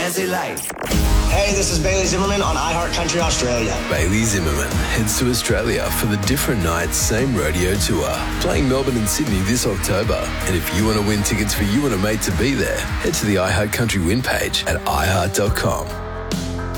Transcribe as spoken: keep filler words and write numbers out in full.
Jazzy Life. Hey, this is Bailey Zimmerman on iHeart Country Australia. Bailey Zimmerman heads to Australia for the Different Nights Same Rodeo Tour, playing Melbourne and Sydney this October. And if you want to win tickets for you and a mate to be there, head to the iHeart Country Win page at i heart dot com.